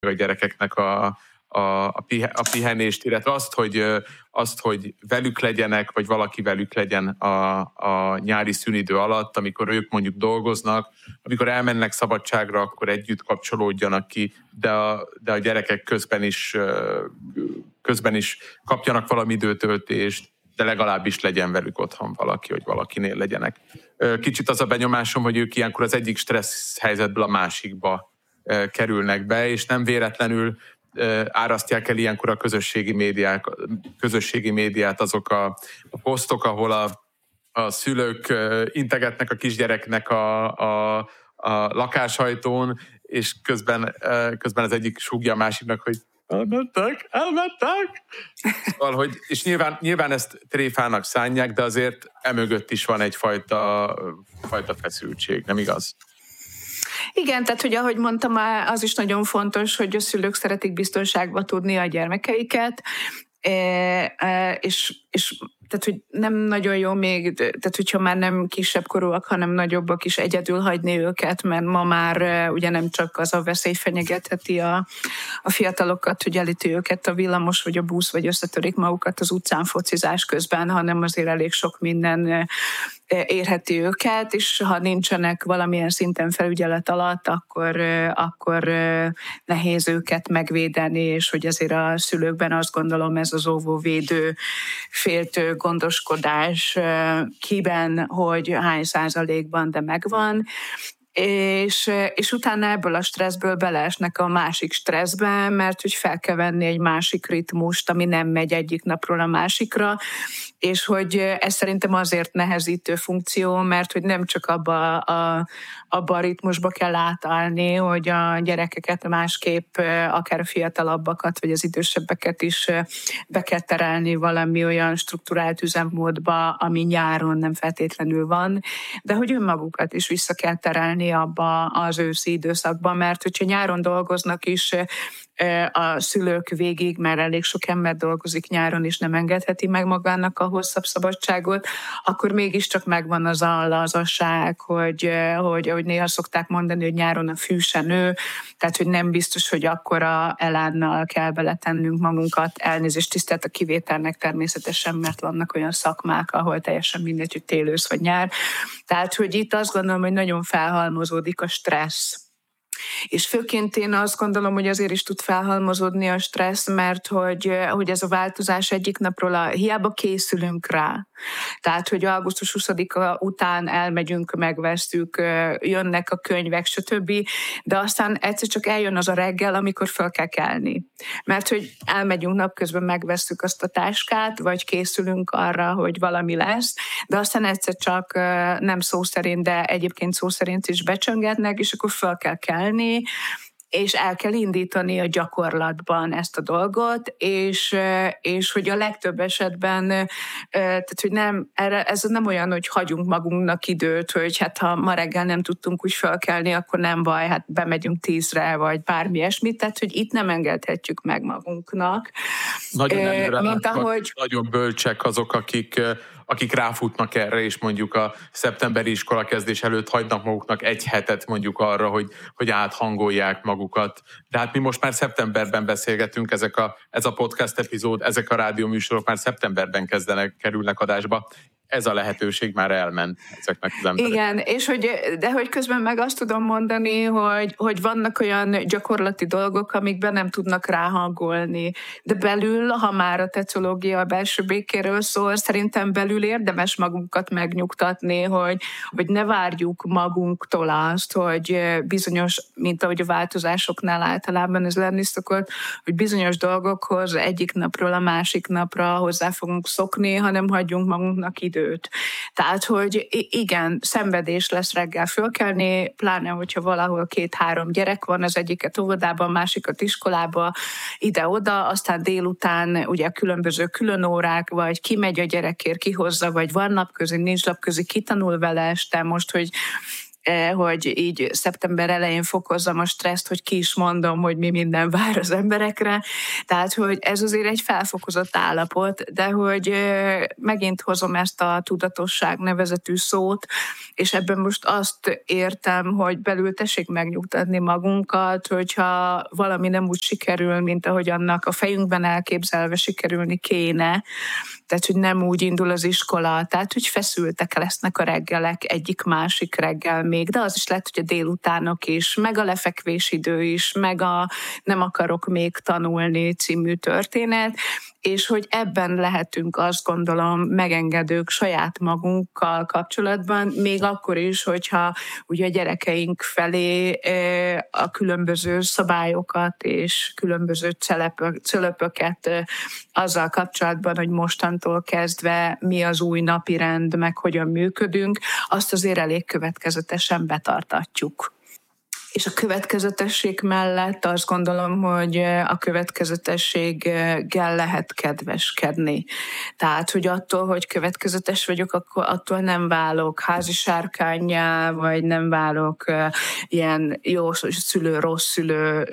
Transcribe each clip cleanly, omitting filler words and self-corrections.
a gyerekeknek a pihenést, illetve azt, hogy velük legyenek, vagy valaki velük legyen a nyári szünidő alatt, amikor ők mondjuk dolgoznak, amikor elmennek szabadságra, akkor együtt kapcsolódjanak ki, de a gyerekek közben is kapjanak valami időtöltést, de legalábbis legyen velük otthon valaki, hogy valakinél legyenek. Kicsit az a benyomásom, hogy ők ilyenkor az egyik stressz helyzetből a másikba kerülnek be, és nem véletlenül árasztják el ilyenkor a közösségi médiát azok a posztok, ahol a szülők integetnek a kisgyereknek a lakáshajtón, és közben az egyik súgja a másiknak, hogy elmentek. Szóval, és nyilván ezt tréfának szánják, de azért emögött is van egyfajta feszültség, nem igaz? Igen, tehát, hogy ahogy mondtam, az is nagyon fontos, hogy a szülők szeretik biztonságba tudni a gyermekeiket, és tehát, hogy nem nagyon jó még, tehát, hogyha már nem kisebb korúak, hanem nagyobbak is egyedül hagyni őket, mert ma már ugye nem csak az a veszély fenyegetheti a fiatalokat, hogy elíti őket a villamos vagy a busz, vagy összetörik magukat az utcán focizás közben, hanem azért elég sok minden érheti őket, és ha nincsenek valamilyen szinten felügyelet alatt, akkor nehéz őket megvédeni, és hogy azért a szülőkben azt gondolom ez az óvóvédő, féltő gondoskodás kiben, hogy hány százalékban, de megvan, és utána ebből a stresszből beleesnek a másik stresszbe, mert hogy fel kell venni egy másik ritmust, ami nem megy egyik napról a másikra, és hogy ez szerintem azért nehezítő funkció, mert hogy nem csak abba a ritmusba kell átállni, hogy a gyerekeket másképp, akár a fiatalabbakat, vagy az idősebbeket is be kell terelni valami olyan strukturált üzemmódba, ami nyáron nem feltétlenül van, de hogy önmagukat is vissza kell terelni abba az őszi időszakban, mert hogyha nyáron dolgoznak is a szülők végig, mert elég sok ember dolgozik nyáron, és nem engedheti meg magának a hosszabb szabadságot, akkor mégiscsak megvan az a lazaság, hogy néha szokták mondani, hogy nyáron a fű se nő, tehát hogy nem biztos, hogy akkora elánnal kell beletennünk magunkat, elnézést tisztelt a kivételnek természetesen, mert vannak olyan szakmák, ahol teljesen mindegy, hogy tél, ősz vagy nyár. Tehát, hogy itt azt gondolom, hogy nagyon felhalmozódik a stressz. És főként én azt gondolom, hogy azért is tud felhalmozódni a stressz, mert hogy ez a változás egyik napról hiába készülünk rá. Tehát, hogy augusztus 20-a után elmegyünk, megvesztük, jönnek a könyvek, stb. De aztán egyszer csak eljön az a reggel, amikor fel kell kelni. Mert hogy elmegyünk napközben, megvesztük azt a táskát, vagy készülünk arra, hogy valami lesz, de aztán egyszer csak nem szó szerint, de egyébként szó szerint is becsöngetnek, és akkor fel kell kelni, és el kell indítani a gyakorlatban ezt a dolgot, és hogy a legtöbb esetben, tehát hogy ez nem olyan, hogy hagyunk magunknak időt, hogy hát ha ma reggel nem tudtunk úgy felkelni, akkor nem baj, hát bemegyünk 10-re, vagy bármi ilyesmit, tehát hogy itt nem engedhetjük meg magunknak. Nagyon bölcsek azok, akik ráfutnak erre, és mondjuk a szeptemberi iskolakezdés előtt hagynak maguknak egy hetet mondjuk arra, hogy áthangolják magukat. De hát mi most már szeptemberben beszélgetünk, ez a podcast epizód, ezek a rádióműsorok már szeptemberben kerülnek adásba. Ez a lehetőség már elment ezeknek az emberek. Igen, és hogy közben meg azt tudom mondani, hogy vannak olyan gyakorlati dolgok, amikben nem tudnak ráhangolni. De belül, ha már a tecológia a belső békéről szól, szerintem belül érdemes magunkat megnyugtatni, hogy ne várjuk magunktól azt, hogy bizonyos, mint ahogy a változásoknál általában ez lenni szokott, hogy bizonyos dolgokhoz egyik napról a másik napra hozzá fogunk szokni, hanem hagyjunk magunknak időt. Tehát, hogy igen, szenvedés lesz reggel fölkelni, pláne, hogyha valahol 2-3 gyerek van, az egyiket óvodában, másikat iskolába, ide-oda, aztán délután ugye különböző különórák, vagy ki megy a gyerekért, ki hozza, vagy van napközi, nincs napközi, ki tanul vele este most, hogy hogy így szeptember elején fokozzam a stresszt, hogy ki is mondom, hogy mi minden vár az emberekre. Tehát, hogy ez azért egy felfokozott állapot, de hogy megint hozom ezt a tudatosság nevezetű szót, és ebben most azt értem, hogy belül tessék megnyugtatni magunkat, hogyha valami nem úgy sikerül, mint ahogy annak a fejünkben elképzelve sikerülni kéne, tehát, hogy nem úgy indul az iskola, tehát, hogy feszültek lesznek a reggelek, egyik-másik reggel még, de az is lehet, hogy a délutánok is, meg a lefekvésidő is, meg a nem akarok még tanulni című történet, és hogy ebben lehetünk, azt gondolom, megengedők saját magunkkal kapcsolatban, még akkor is, hogyha ugye a gyerekeink felé a különböző szabályokat és különböző cölöpöket azzal kapcsolatban, hogy mostantól kezdve mi az új napirend, meg hogyan működünk, azt azért elég következetesen betartatjuk. És a következetesség mellett azt gondolom, hogy a következetességgel lehet kedveskedni. Tehát, hogy attól, hogy következetes vagyok, akkor attól nem válok házi sárkánnyá, vagy nem válok ilyen jó szülő, rossz szülő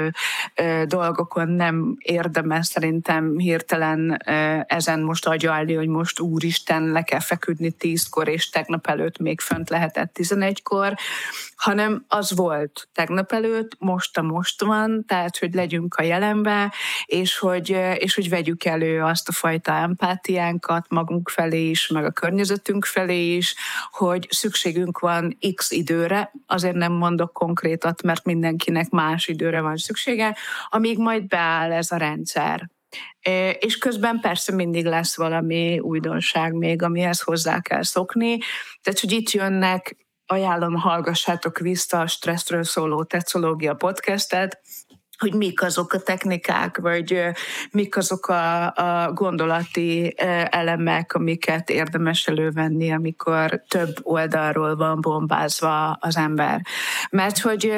dolgokon, nem érdemes szerintem hirtelen ezen most agyalni, hogy most úristen, le kell feküdni 10-kor, és tegnap előtt még fönt lehetett 11-kor, hanem az volt tegnap előtt, most van, tehát, hogy legyünk a jelenbe, és hogy vegyük elő azt a fajta empátiánkat magunk felé is, meg a környezetünk felé is, hogy szükségünk van X időre, azért nem mondok konkrétat, mert mindenkinek más időre van szüksége, amíg majd beáll ez a rendszer. És közben persze mindig lesz valami újdonság még, amihez hozzá kell szokni, tehát, hogy itt jönnek, ajánlom, hallgassátok vissza a stresszről szóló Tetszológia podcastet, hogy mik azok a technikák, vagy mik azok a gondolati elemek, amiket érdemes elővenni, amikor több oldalról van bombázva az ember. Mert hogy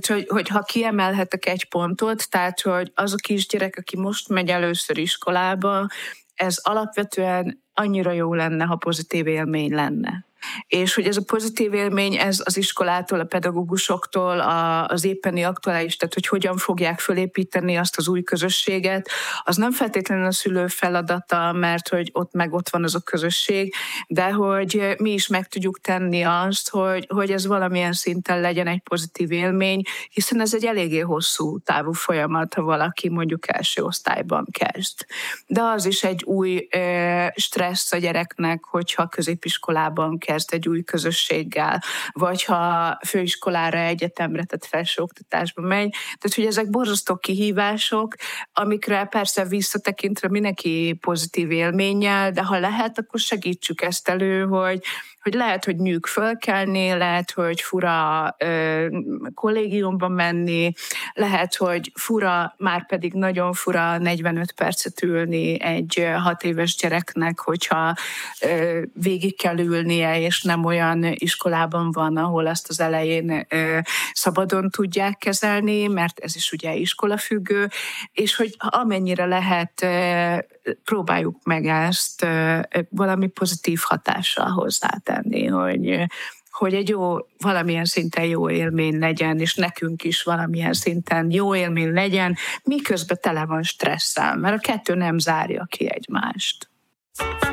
ha kiemelhetek egy pontot, tehát hogy az a kisgyerek, aki most megy először iskolába, ez alapvetően annyira jó lenne, ha pozitív élmény lenne. És hogy ez a pozitív élmény, ez az iskolától, a pedagógusoktól, az éppeni aktuális, tehát hogy hogyan fogják fölépíteni azt az új közösséget, az nem feltétlenül a szülő feladata, mert hogy ott van az a közösség, de hogy mi is meg tudjuk tenni azt, hogy ez valamilyen szinten legyen egy pozitív élmény, hiszen ez egy eléggé hosszú távú folyamat, ha valaki mondjuk első osztályban kezd. De az is egy új stressz a gyereknek, hogyha középiskolában kezd egy új közösséggel, vagy ha főiskolára, egyetemre, tehát felsőoktatásba megy. Tehát, hogy ezek borzasztó kihívások, amikre persze visszatekintve mindenki pozitív élménnyel, de ha lehet, akkor segítsük ezt elő, hogy lehet, hogy nyűg fölkelni, lehet, hogy fura kollégiumba menni, lehet, hogy fura, már pedig nagyon fura 45 percet ülni egy 6 éves gyereknek, hogyha végig kell ülnie, és nem olyan iskolában van, ahol azt az elején szabadon tudják kezelni, mert ez is ugye iskolafüggő, és hogy amennyire lehet, próbáljuk meg ezt valami pozitív hatással hozzátenni, hogy egy jó, valamilyen szinten jó élmény legyen, és nekünk is valamilyen szinten jó élmény legyen, miközben tele van stresszel, mert a kettő nem zárja ki egymást.